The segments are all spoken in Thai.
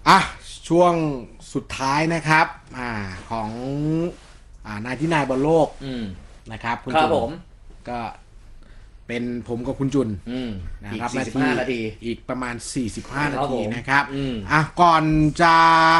อ่ะช่วงสุดท้ายนะครับของนายที่นายบอลโลกนะครับคุณจุนก็เป็นผมกับคุณจุนนะครับ45 นาทีอีกประมาณ45 นาทีนะครับก่อนจะ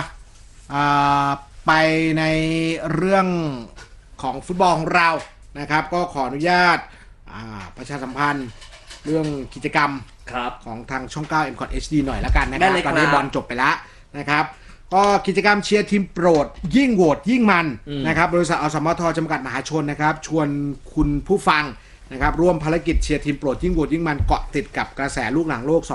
ไปในเรื่องของฟุตบอลของเรานะครับก็ขออนุญาตประชาสัมพันธ์เรื่องกิจกรรมของทางช่อง9 M.COT HD หน่อยละกันนะครับตอนนี้บอลจบไปแล้วนะครับก็กิจกรรมเชียร์ทีมโปรดยิ่งโหวตยิ่งมันนะครับบริษัทอสมทจำกัดมหาชนนะครับชวนคุณผู้ฟังนะครับร่วมภารกิจเชียร์ทีมโปรดยิ่งโหวตยิ่งมันเกาะติดกับกระแสลูกหนังโลก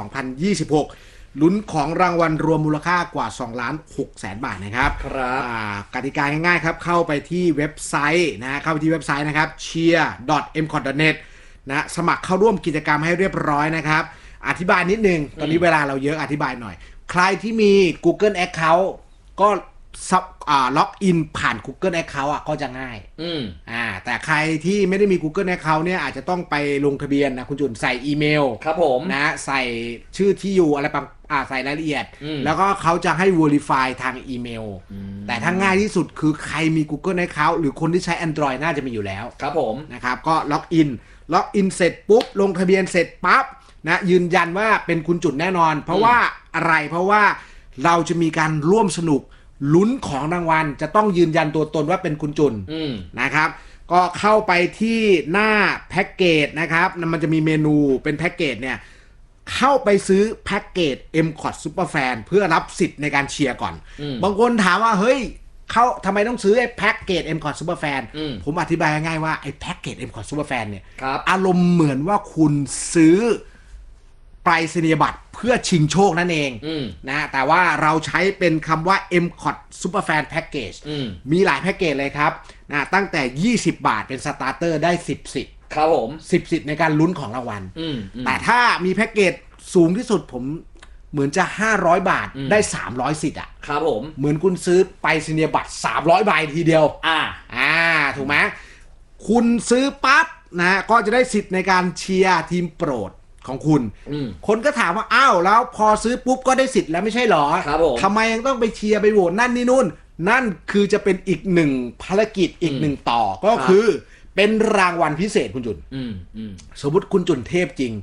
2026 ลุ้นของรางวัลรวมมูลค่ากว่า 2,600,000 บาทนะครับกติกาง่ายๆครับเข้าไปที่เว็บไซต์เข้าไปที่เว็บไซต์นะครับ cheer.mcot.net นะสมัครเข้าร่วมกิจกรรมให้เรียบร้อยนะครับอธิบายนิดนึงตอนนี้เวลาเราเยอะอธิบายหน่อยใครที่มี Google Account ก็ล็อกอินผ่าน Google Account ก็จะง่ายแต่ใครที่ไม่ได้มี Google Account เนี่ยอาจจะต้องไปลงทะเบียนนะคุณจุนใส่อีเมลครับผมนะใส่ชื่อที่อยู่อะไรบางใส่รายละเอียดแล้วก็เขาจะให้ Verify ทางอีเมลแต่ถ้าง่ายที่สุดคือใครมี Google Account หรือคนที่ใช้ Android น่าจะมีอยู่แล้วครับผมนะครับก็ล็อกอินเสร็จปุ๊บลงทะเบียนเสร็จปั๊บนะยืนยันว่าเป็นคุณจุนแน่นอนเพราะว่าอะไรเพราะว่าเราจะมีการร่วมสนุกลุ้นของรางวัลจะต้องยืนยันตัวตนว่าเป็นคุณจุนนะครับก็เข้าไปที่หน้าแพ็กเกจนะครับมันจะมีเมนูเป็นแพ็กเกจเนี่ยเข้าไปซื้อแพ็กเกจ M.COT Superfan เพื่อรับสิทธิ์ในการเชียร์ก่อนบางคนถามว่าเฮ้ยเขาทำไมต้องซื้อไอ้แพ็กเกจ M.COT Superfan ผมอธิบายง่ายๆว่าไอ้แพ็กเกจ M.COT Superfan เนี่ยอารมณ์เหมือนว่าคุณซื้อไปรษณียบัตรเพื่อชิงโชคนั่นเองนะแต่ว่าเราใช้เป็นคำว่า M.COT Superfan Package มีหลายแพ็กเกจเลยครับนะตั้งแต่20 บาทเป็นสตาร์เตอร์ได้10 สิทธิ์ครับผม 10 สิทธิ์ในการลุ้นของรางวัลแต่ถ้ามีแพ็กเกจสูงที่สุดผมเหมือนจะ500 บาทได้300 สิทธิ์ครับผมเหมือนคุณซื้อไปรษณียบัตร300 ใบทีเดียวถูกไหมคุณซื้อปั๊บนะก็จะได้สิทธิ์ในการเชียร์ทีมโปรดของคุณคนก็ถามว่าอ้าวแล้วพอซื้อปุ๊บก็ได้สิทธิ์แล้วไม่ใช่หรอทำไมยังต้องไปเชียร์ไปโหวตนั่นนี่นู่นนั่นคือจะเป็นอีกหนึ่งภารกิจอีกหนึ่งต่อก็คือเป็นรางวัลพิเศษคุณจุนสมมติคุณจุนเทพจริง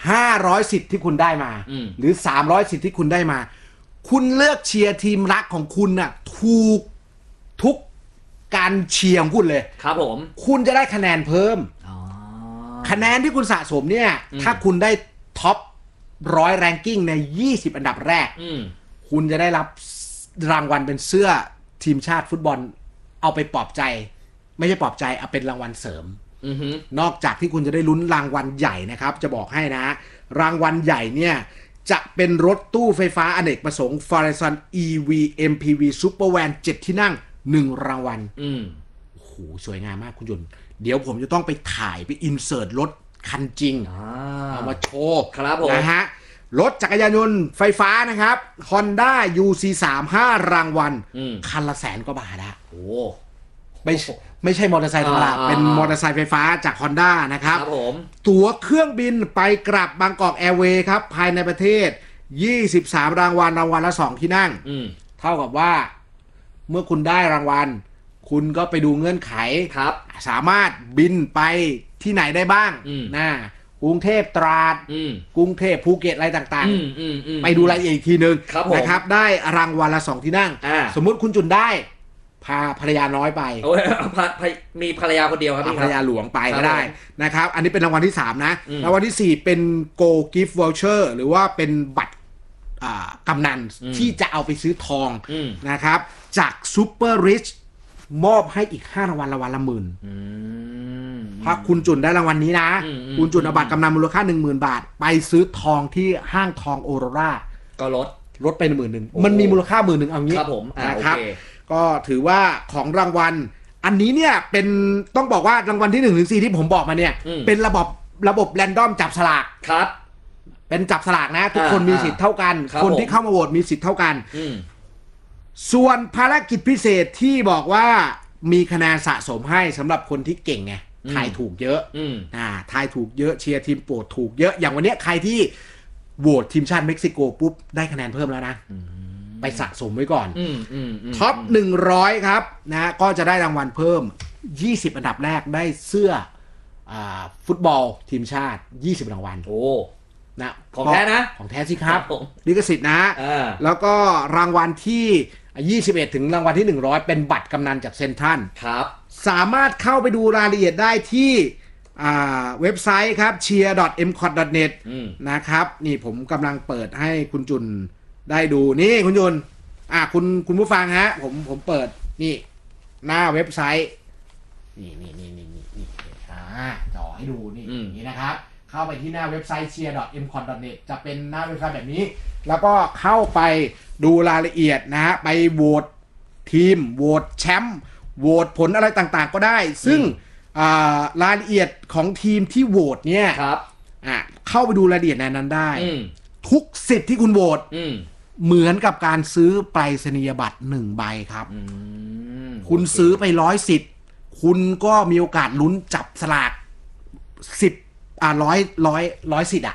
500 สิทธิ์ที่คุณได้มาหรือ300 สิทธิ์ที่คุณได้มาคุณเลือกเชียร์ทีมรักของคุณน่ะถูกทุกการเชียร์ของคุณเลยครับผมคุณจะได้คะแนนเพิ่มคะแนนที่คุณสะสมเนี่ยถ้าคุณได้ท็อป100แรงกิ้งใน20อันดับแรกคุณจะได้รับรางวัลเป็นเสื้อทีมชาติฟุตบอลเอาไปปลอบใจไม่ใช่ปลอบใจเอาเป็นรางวัลเสริมนอกจากที่คุณจะได้ลุ้นรางวัลใหญ่นะครับจะบอกให้นะรางวัลใหญ่เนี่ยจะเป็นรถตู้ไฟฟ้าอเนกประสงค์ Farizon EV MPV Supervan 7 ที่นั่ง1รางวัลโอ้โหสวยงามมากคุณยนต์เดี๋ยวผมจะต้องไปถ่ายไปอินเสิร์ตรถคันจริงเอามาโชว์นะฮะรถจักรยานยนต์ไฟฟ้านะครับ Honda UC3 5 รางวัลคันละ100,000 กว่าบาทนะโอ้ไม่ใช่มอเตอร์ไซค์ธรรมดาเป็นมอเตอร์ไซค์ไฟฟ้าจาก Honda นะครับตั๋วเครื่องบินไปกลับบางกอกแอร์เวย์ครับภายในประเทศ23รางวัลละ2ที่นั่งเท่ากับว่าเมื่อคุณได้รางวัลคุณก็ไปดูเงื่อนไขสามารถบินไปที่ไหนได้บ้างนะกรุงเทพตราดกรุงเทพภูเก็ตอะไรต่างๆไปดูรายละเอียดอีกทีนึงนะครับได้รางวัลละ2ที่นั่งสมมุติคุณจุนได้พาภรรยาน้อยไปมีภรรยาคนเดียวครับภรรยาหลวงไปก็ได้นะครับอันนี้เป็นรางวัลที่3นะรางวัลที่4เป็น Go Gift Voucher หรือว่าเป็นบัตรกำนันที่จะเอาไปซื้อทองนะครับจาก Super Richมอบให้อีก5รางวัลละ10,000ถ้าคุณจุนได้รางวัลนี้นะคุณจุนเอาบัตรกำนันมูลค่า 10,000 บาทไปซื้อทองที่ห้างทองโอโรราก็ลดไป 10,000 มันมีมูลค่า 10,000 เอางี้ครับผมนะครับก็ถือว่าของรางวัลอันนี้เนี่ยเป็นต้องบอกว่ารางวัลที่1ถึง4ที่ผมบอกมาเนี่ยเป็นระบบแรนดอมจับฉลากครับเป็นจับฉลากนะทุกคนมีสิทธิ์เท่ากันคนที่เข้ามาโหวตมีสิทธิ์เท่ากันส่วนภารกิจพิเศษที่บอกว่ามีคะแนนสะสมให้สำหรับคนที่เก่งไงทายถูกเยอะทายถูกเยอะเชียร์ทีมโปรดถูกเยอะอย่างวันนี้ใครที่โหวตทีมชาติเม็กซิโกปุ๊บได้คะแนนเพิ่มแล้วนะไปสะสมไว้ก่อนท็อป100ครับนะก็จะได้รางวัลเพิ่ม20อันดับแรกได้เสื้อฟุตบอลทีมชาติ20รางวัลโอ้นะของแท้นะของแท้สิครับลิขสิทธิ์นะแล้วก็รางวัลที่21ถึงรางวัลที่100เป็นบัตรกำนันจากเซ็นทรัลครับสามารถเข้าไปดูรายละเอียดได้ที่เว็บไซต์ครับ cheer.mcot.net นะครับนี่ผมกำลังเปิดให้คุณจุนได้ดูนี่คุณจุนคุณผู้ฟังฮะผมเปิดนี่หน้าเว็บไซต์นี่จ่อให้ดูนี่นะครับเข้าไปที่หน้าเว็บไซต์ cheer.mcot.net จะเป็นหน้าเว็บไซต์แบบนี้แล้วก็เข้าไปดูรายละเอียดนะฮะไปโหวตทีมโหวตแชมป์โหวตผลอะไรต่างๆก็ได้ซึ่งรายละเอียดของทีมที่โหวตเนี่ยเข้าไปดูรายละเอียดในนั้นได้ทุกสิทธิ์ที่คุณโหวตเหมือนกับการซื้อไปรษณียบัตร1ใบครับคุณซื้อไป100สิทธิ์คุณก็มีโอกาสลุ้นจับสลาก100สิทธิ์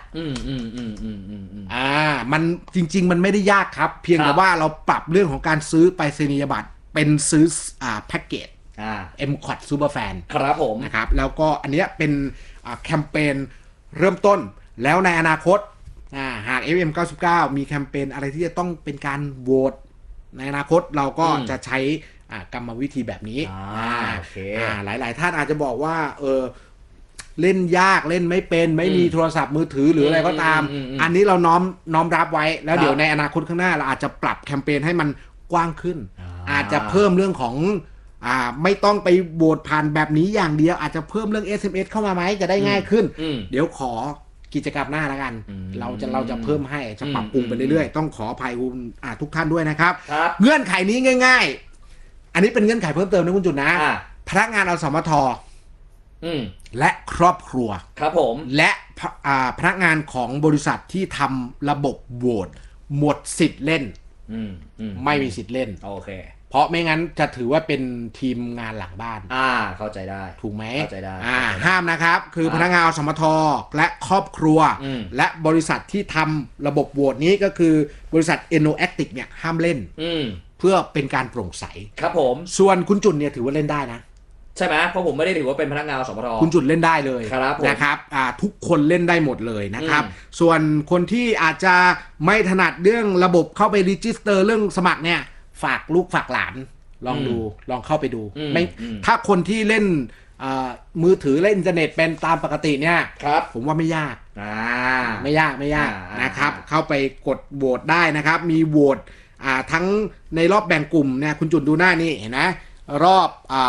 มันจริงๆมันไม่ได้ยากครับเพียงแต่ว่าเราปรับเรื่องของการซื้อไปรษณียบัตรเป็นซื้อแพ็กเกจMCOT Superfan ครับผมนะครับแล้วก็อันนี้เป็นแคมเปญเริ่มต้นแล้วในอนาคตหาก FM 99มีแคมเปญอะไรที่จะต้องเป็นการโหวตในอนาคตเราก็จะใช้กรรมวิธีแบบนี้หลายๆท่านอาจจะบอกว่าเล่นยากเล่นไม่เป็นไม่มีโทรศัพท์มือถือหรืออะไรก็ตามอันนี้เราน้อมรับไว้แล้วเดี๋ยวในอนาคตข้างหน้าเราอาจจะปรับแคมเปญให้มันกว้างขึ้นอาจจะเพิ่มเรื่องของไม่ต้องไปโหวตผ่านแบบนี้อย่างเดียวอาจจะเพิ่มเรื่อง SMS เข้ามาไหมจะได้ง่ายขึ้นเดี๋ยวขอกิจกรรมหน้าแล้วกันเราจะเพิ่มให้จะปรับปรุงไปเรื่อยๆต้องขออภัยคุณทุกท่านด้วยนะครับเงื่อนไขนี้ง่ายๆอันนี้เป็นเงื่อนไขเพิ่มเติมนะคุณจุนนะพนักงานอสมทและครอบครัวครับผมและพนักงานของบริษัทที่ทำระบบโหวตหมดสิทธิ์เล่นไม่มีสิทธิ์เล่นโอเคเพราะไม่งั้นจะถือว่าเป็นทีมงานหลังบ้านเข้าใจได้ถูกไหมเข้าใจได้ห้ามนะครับคือพนักงานอสมทและครอบครัวและบริษัทที่ทำระบบโหวตนี้ก็คือบริษัท Enoactic เนี่ยห้ามเล่นเพื่อเป็นการโปร่งใสครับผมส่วนคุณจุนเนี่ยถือว่าเล่นได้นะใช่ไหมเพราะผมไม่ได้ถือว่าเป็นพนักงานอสมทคุณจุนเล่นได้เลยนะครับทุกคนเล่นได้หมดเลยนะครับส่วนคนที่อาจจะไม่ถนัดเรื่องระบบเข้าไปรีจิสเตอร์เรื่องสมัครเนี่ยฝากลูกฝากหลานลองเข้าไปดูไม่ถ้าคนที่เล่นมือถือเล่นอินเทอร์เน็ตเป็นตามปกติเนี่ยผมว่าไม่ยากไม่ยากนะครับเข้าไปกดโหวตได้นะครับมีโหวตทั้งในรอบแบ่งกลุ่มเนี่ยคุณจุนดูหน้านี่เห็นไหมรอบ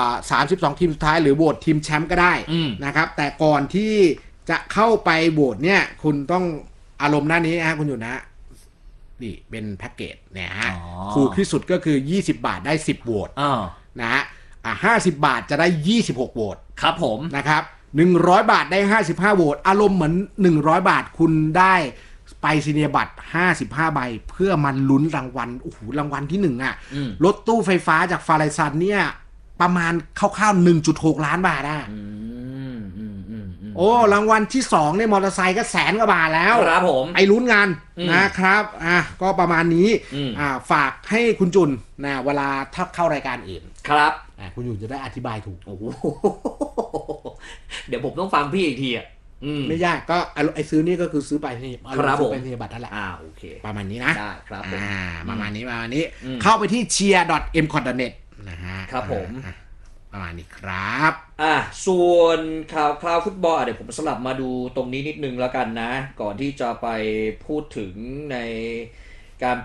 32ทีมสุดท้ายหรือโหวตทีมแชมป์ก็ได้นะครับแต่ก่อนที่จะเข้าไปโหวตเนี่ยคุณต้องอารมณ์หน้านี้ฮะคุณอยู่นะนี่เป็นแพ็กเกจเนี่ยฮะถูกที่สุดก็คือ20บาทได้10โหวตนะฮะ50บาทจะได้26โหวตครับผมนะครับ100บาทได้55โหวตอารมณ์เหมือน100บาทคุณได้ไปรษณียบัตร55ใบเพื่อมันลุ้นรางวัลโอ้โหรางวัลที่1รถตู้ไฟฟ้าจากฟาไรซันเนี่ยประมาณคร่าวๆ 1.6 ล้านบาทโอ้รางวัลที่2เนี่ยมอเตอร์ไซค์ก็100,000 กว่าบาทแล้วครับผมไอ้ลุ้นงานนะครับก็ประมาณนี้ฝากให้คุณจุนนะเวลาถ้าเข้ารายการอื่นครับคุณจุนจะได้อธิบายถูกโอ้โหเดี๋ยวผมต้องฟังพี่อีกทีไม่ยากก็ไอ้ซื้อนี่ก็คือซื้อไปที่ซื้อไปที่บัตรนั่นแหละโอเคประมาณนี้นะได้ครับประมาณนี้เข้าไปที่ cheer.mcot.net นะฮะครับผมประมาณนี้ครับส่วนข่าวฟุตบอลเดี๋ยวผมสลับมาดูตรงนี้นิดนึงแล้วกันนะก่อนที่จะไปพูดถึงในการ